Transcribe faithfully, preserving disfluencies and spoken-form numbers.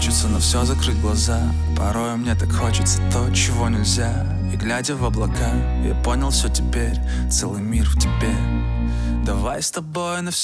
хочется на все закрыть глаза. Порой мне так хочется то, чего нельзя. И глядя в облака, я понял все теперь. Целый мир в тебе. Давай с тобой навсегда